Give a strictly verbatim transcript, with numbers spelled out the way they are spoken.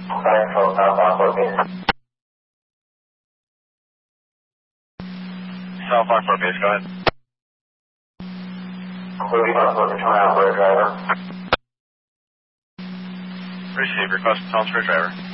Control South Foxtrot base. South Foxtrot base, go ahead. Movie Foxtrot control out for a driver. Receive request, Tom for driver.